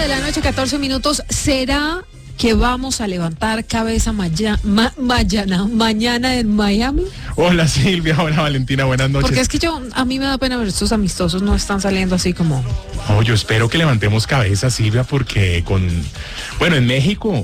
la noche, 14 minutos. ¿Será que vamos a levantar cabeza mañana en Miami? Hola Silvia, hola Valentina, buenas noches. Porque es que a mí me da pena ver estos amistosos, no están saliendo así como... Oh, yo espero que levantemos cabeza, Silvia, porque en México